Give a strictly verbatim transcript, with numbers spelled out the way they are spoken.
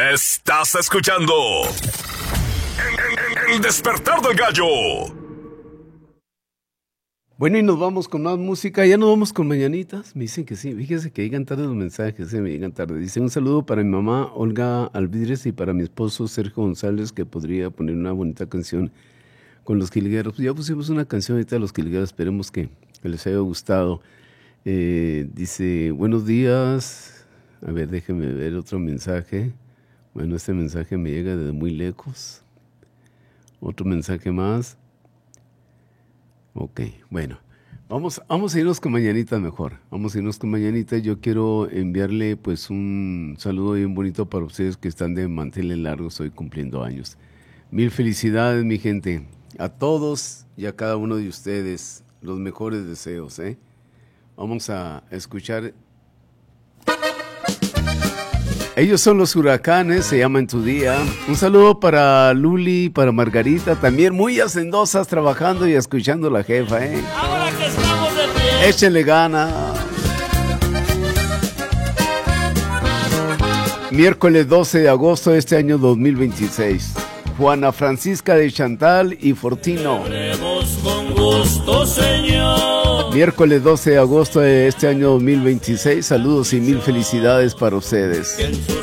Estás escuchando El Despertar del Gallo. Bueno, y nos vamos con más música. Ya nos vamos con mañanitas. Me dicen que sí. Fíjese que llegan tarde los mensajes. Sí, me llegan tarde. Dicen un saludo para mi mamá Olga Alvidres y para mi esposo Sergio González, que podría poner una bonita canción con los Jilgueros. Ya pusimos una canción ahorita de los Jilgueros. Esperemos que, que les haya gustado. Eh, dice, buenos días. A ver, déjenme ver otro mensaje. Bueno, este mensaje me llega desde muy lejos. Otro mensaje más. Ok, bueno. Vamos, vamos a irnos con mañanitas mejor. Vamos a irnos con mañanitas. Yo quiero enviarle pues un saludo bien bonito para ustedes que están de manteles largos hoy cumpliendo años. Mil felicidades, mi gente. A todos y a cada uno de ustedes. Los mejores deseos, ¿eh? Vamos a escuchar. Ellos son los Huracanes, se llama En Tu Día. Un saludo para Luli, para Margarita, también muy hacendosas trabajando y escuchando a la jefa, ¿eh? Ahora que estamos de pie. Échenle gana. Miércoles doce de agosto de este año dos mil veintiséis. Juana Francisca de Chantal y Fortino. Con gusto, Señor. Miércoles doce de agosto de este año dos mil veintiséis. Saludos y mil felicidades para ustedes. Que en sus